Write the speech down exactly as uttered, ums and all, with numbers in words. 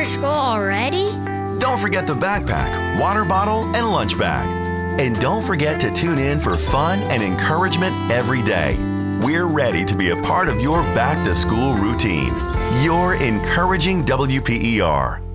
school already? Don't forget the backpack, water bottle, and lunch bag. And don't forget to tune in for fun and encouragement every day. We're ready to be a part of your back-to-school routine. Your encouraging W P E R.